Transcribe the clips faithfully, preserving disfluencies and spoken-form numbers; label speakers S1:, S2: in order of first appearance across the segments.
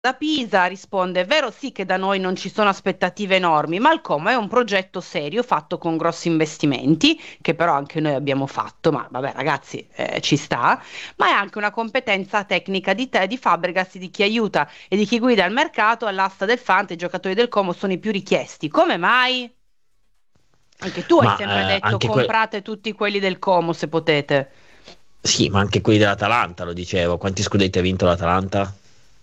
S1: Da Pisa risponde: è vero sì che da noi non ci sono aspettative enormi, ma il Como è un progetto serio fatto con grossi investimenti, che però anche noi abbiamo fatto, ma vabbè ragazzi, eh, ci sta, ma è anche una competenza tecnica di te, di Fabregas, di chi aiuta e di chi guida il mercato. All'asta del Fante i giocatori del Como sono i più richiesti. Come mai? Anche tu hai sempre
S2: Ma eh,
S1: detto
S2: anche que-
S1: comprate tutti quelli del Como se potete.
S2: sì, ma anche quelli dell'Atalanta, lo dicevo. Quanti scudetti ha vinto l'Atalanta?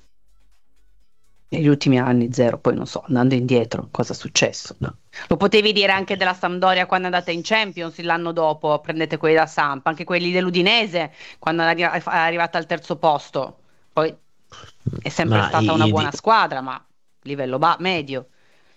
S1: Negli ultimi anni zero, poi non so, andando indietro, cosa è successo?
S2: No.
S1: Lo potevi dire anche
S2: Eh,
S1: della Sampdoria quando andate in Champions l'anno dopo, prendete quelli da Samp, anche quelli dell'Udinese quando è arri- è arrivata al terzo posto. Poi è sempre
S2: Ma
S1: stata una
S2: i- i-
S1: buona squadra, ma livello ba- medio.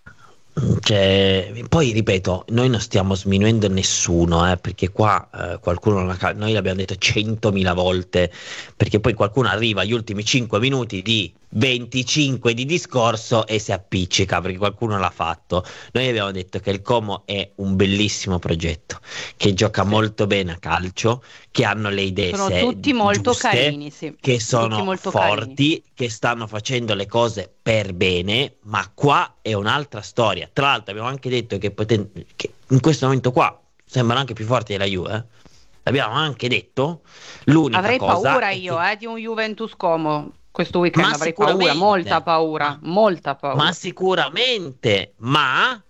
S2: Cioè, poi ripeto, noi non stiamo sminuendo nessuno, eh, perché qua eh, qualcuno, non la ca- noi l'abbiamo detto centomila volte, perché poi qualcuno arriva agli ultimi cinque minuti di venticinque di discorso e si appiccica, perché qualcuno l'ha fatto. Noi abbiamo detto che il Como è un bellissimo progetto, che gioca
S1: Sì.
S2: molto bene a calcio, che hanno le idee
S1: Sono
S2: se-
S1: tutti molto
S2: giuste,
S1: carini, sì,
S2: che
S1: tutti
S2: sono
S1: molto carini.
S2: forti, che stanno facendo le cose per bene, ma qua è un'altra storia. Tra l'altro abbiamo anche detto che, poten- che in questo momento qua sembrano anche più forti della Juve. eh. L'abbiamo anche detto. L'unica
S1: Avrei
S2: cosa
S1: paura
S2: è
S1: io,
S2: che,
S1: eh, di un Juventus Como questo weekend,
S2: ma
S1: avrei paura, molta
S2: sicuramente,
S1: paura,
S2: ma,
S1: molta
S2: ma
S1: paura.
S2: sicuramente, ma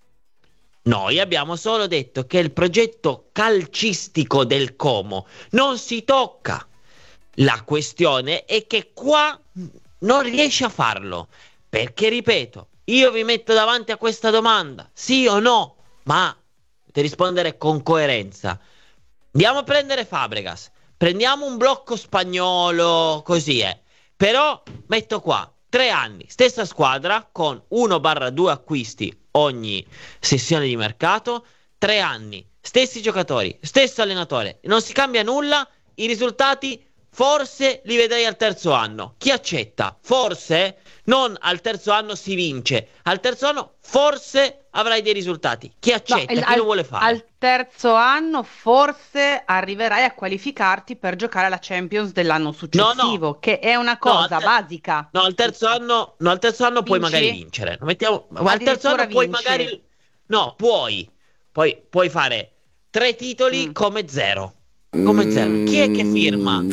S2: noi abbiamo solo detto che il progetto calcistico del Como non si tocca. La questione è che qua non riesce a farlo. Perché, ripeto, io vi metto davanti a questa domanda, sì o no? Ma dovete rispondere con coerenza. Andiamo a prendere Fabregas. Prendiamo un blocco spagnolo, così è. Però metto qua tre anni, stessa squadra con uno due acquisti ogni sessione di mercato, tre anni, stessi giocatori, stesso allenatore, non si cambia nulla, i risultati forse li vedrei al terzo anno. Chi accetta? Forse non al terzo anno si vince, al terzo anno forse avrai dei risultati. Chi
S1: No, il-
S2: accetta? Chi lo
S1: al,
S2: vuole fare?
S1: al terzo anno forse arriverai a qualificarti per giocare alla Champions dell'anno
S2: No, no,
S1: successivo, che è una
S2: no, al,
S1: cosa
S2: ter-
S1: basica.
S2: no, al terzo anno, no, al terzo anno puoi magari
S1: Vinci?
S2: vincere. Lo mettiamo- ma al terzo
S1: Addirittura
S2: anno puoi
S1: vinci.
S2: magari, no, puoi, puoi, puoi fare tre titoli
S1: Mm.
S2: come zero. Come zero. Chi è che firma?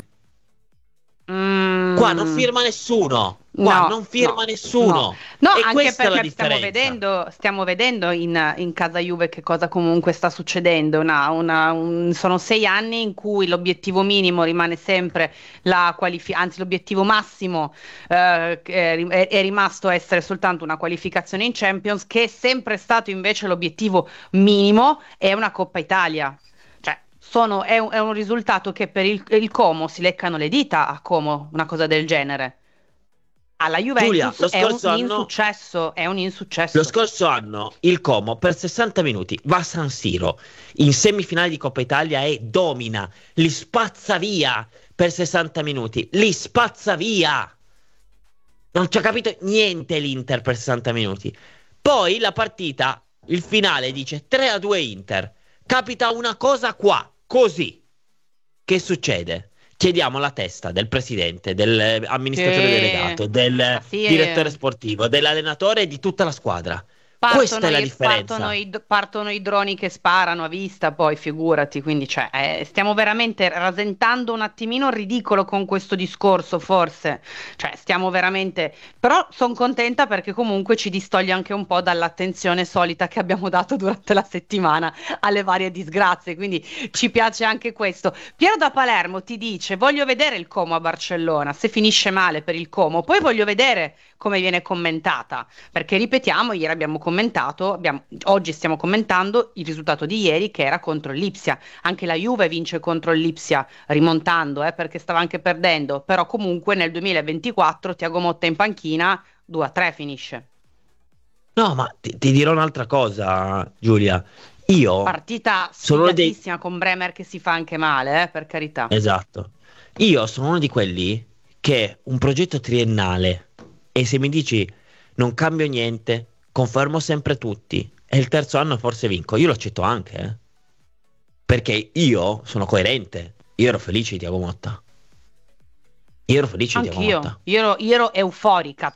S2: Qua non
S1: Mm.
S2: firma nessuno. Qua
S1: No,
S2: non firma
S1: no, no,
S2: nessuno.
S1: no,
S2: E
S1: anche
S2: questa è la
S1: perché stiamo
S2: differenza.
S1: vedendo, stiamo vedendo in, in casa Juve che cosa comunque sta succedendo. Una- una- un- sono sei anni in cui l'obiettivo minimo rimane sempre la qualificazione, anzi l'obiettivo massimo eh, che è, ri- è- è rimasto essere soltanto una qualificazione in Champions, che è sempre stato invece l'obiettivo minimo, è una Coppa Italia. Cioè, sono- è un, è un risultato che per il, il Como si leccano le dita a Como, una cosa del genere. Alla
S2: Giulia,
S1: Juventus
S2: lo
S1: è un
S2: scorso anno
S1: insuccesso, è un
S2: Lo
S1: insuccesso.
S2: scorso anno il Como per sessanta minuti va a San Siro in semifinale di Coppa Italia e domina, li spazza via per sessanta minuti, li spazza via. Non ci ha capito niente l'Inter per sessanta minuti. Poi la partita, il finale dice tre a due Inter. Capita una cosa qua, così. Che succede? Chiediamo la testa del presidente, dell'amministratore
S1: Sì,
S2: delegato, del
S1: ma sì,
S2: direttore
S1: eh.
S2: sportivo, dell'allenatore e di tutta la squadra. Questa
S1: Partono
S2: è la
S1: i, partono
S2: differenza.
S1: i- partono i droni che sparano a vista, poi figurati, quindi cioè, eh, stiamo veramente rasentando un attimino il ridicolo con questo discorso, forse. Cioè, stiamo veramente. Però sono contenta perché comunque ci distoglie anche un po' dall'attenzione solita che abbiamo dato durante la settimana alle varie disgrazie, quindi ci piace anche questo. Piero da Palermo ti dice: voglio vedere il Como a Barcellona, se finisce male per il Como, poi voglio vedere come viene commentata. Perché ripetiamo, ieri abbiamo commentato, abbiamo- oggi stiamo commentando il risultato di ieri che era contro il Lipsia. Anche la Juve vince contro il Lipsia rimontando, eh, perché stava anche perdendo, però comunque nel duemilaventiquattro Thiago Motta in panchina due a tre finisce.
S2: No, ma ti, ti dirò un'altra cosa, Giulia. Io
S1: Partita
S2: sono uno dei...
S1: sfigatissima con Bremer che si fa anche male, eh, per carità.
S2: Esatto. Io sono uno di quelli che un progetto triennale e se mi dici non cambio niente, confermo sempre tutti e il terzo anno forse vinco, io lo accetto anche, eh. Perché io sono coerente. Io ero felice di Thiago Motta. Io ero felice di
S1: Anch'io,
S2: Motta.
S1: io ero, io ero euforica.